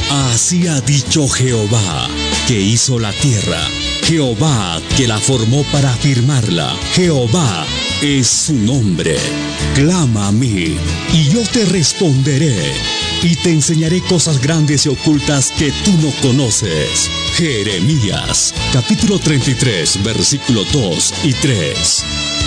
Así ha dicho Jehová, que hizo la tierra, Jehová, que la formó para afirmarla. Jehová es su nombre. Clama a mí, y yo te responderé, y te enseñaré cosas grandes y ocultas que tú no conoces. Jeremías, capítulo 33, versículo 2 y 3.